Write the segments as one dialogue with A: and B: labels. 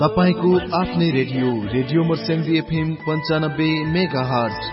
A: तपाईको आफ्नै radio Marsyangdi FM 95 megahertz.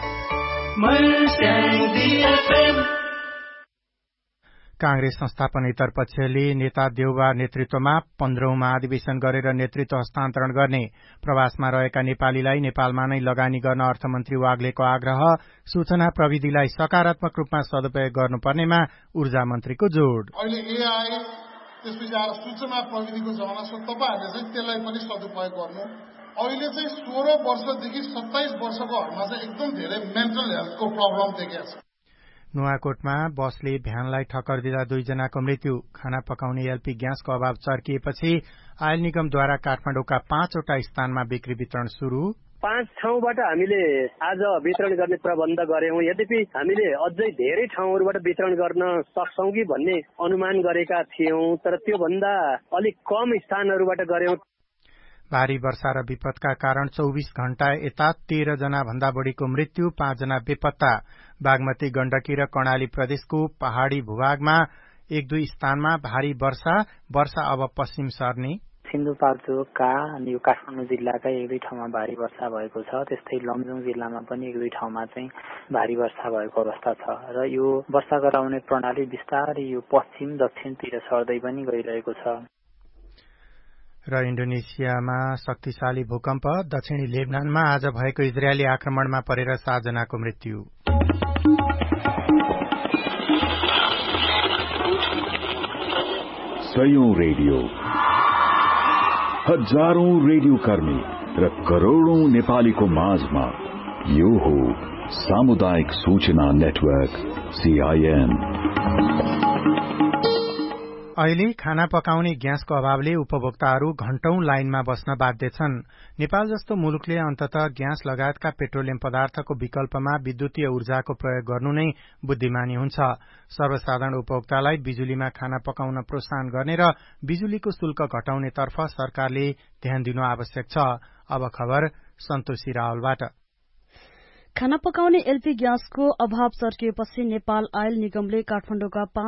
B: Congress संस्थापनेतर पक्षले नेता देउबा नेतृत्वमा 15औं महाधिवेशन गरेर नेतृत्व हस्तान्तरण गर्ने, प्रवासमा रहेका नेपालीलाई नेपालमा नै लगानी गर्न अर्थमन्त्री वाग्लेको आग्रह, सूचना प्रविधिलाई सकारात्मक रूपमा सदुपयोग गर्नुपर्नेमा ऊर्जा मन्त्रीको जोड।
C: अहिले एआई त्यसपछि आएर सूचना प्रविधिको जमाना छ, तपाईहरुले चाहिँ त्यसलाई पनि सदुपयोग गर्नु। अहिले चाहिँ 16 वर्षदेखि 27 वर्षकोहरुमा चाहिँ एकदम धेरै मेन्टल हेल्थको प्रब्लम देखिएको छ।
B: नुवाकोटमा बसले भ्यानलाई ठक्कर दिँदा 2 जनाको मृत्यु। खाना पकाउने एलपी ग्यासको अभाव चर्किएपछि आयल निगमद्वारा काठमाडौँका 5 वटा स्थानमा बिक्री वितरण शुरू।
D: 5 ठाउँबाट हामीले आज वितरण गर्ने प्रबन्ध गर्यौं। यद्यपि हामीले अझै धेरै ठाउँहरूबाट वितरण गर्न सक्छौं कि भन्ने अनुमान गरेका थियौं, तर त्यो भन्दा अलिक कम स्थानहरूबाट गर्यौं।
B: भारी वर्षा र विपदका कारण 24 घण्टा यता 13 जना भन्दा बढीको मृत्यु, 5 जना बेपत्ता। बागमती, गण्डकी र कर्णाली प्रदेशको पहाड़ी भूभागमा 1-2 स्थानमा भारी वर्षा अब पश्चिम सर्ने।
E: सिन्धुपाल्चोकका अनि यो काठमाडौँ जिल्लाका 1-2 ठाउँमा भारी वर्षा भएको छ। त्यस्तै लमजुङ जिल्लामा पनि 1-2 ठाउँमा चाहिँ भारी वर्षा भएको अवस्था छ र यो वर्षा गराउने प्रणाली बिस्तारै यो पश्चिम दक्षिणतिर सर्दै पनि गइरहेको छ।
B: र इन्डोनेसियामा शक्तिशाली भूकम्प, दक्षिणी लेबनानमा आज भएको इजरायली आक्रमणमा परेर 7 जनाको मृत्यु।
F: सयौं रेडियो, हजारौं रेडियो कर्मी र करोड़ौं नेपालीको माझमा यो हो सामुदायिक सूचना नेटवर्क CIN।
B: अहिले खाना पकाउने ग्यासको अभावले उपभोक्ताहरू घण्टौं लाइनमा बस्न बाध्य छन्। नेपाल जस्तो मुलुकले अन्ततः ग्यास लगायतका पेट्रोलियम पदार्थको विकल्पमा विद्युतीय ऊर्जाको प्रयोग गर्नु नै बुद्धिमानी हुन्छ। सर्वसाधारण उपभोक्तालाई बिजुलीमा खाना पकाउन प्रोत्साहन गर्ने र बिजुलीको शुल्क घटाउनेतर्फ सरकारले ध्यान दिनु आवश्यक छ। अब खबर सन्तोषी रावलबाट।
G: खाना पकाउने एलपी ग्यासको अभाव चर्किएपछि नेपाल आयल निगमले काठमाडौँका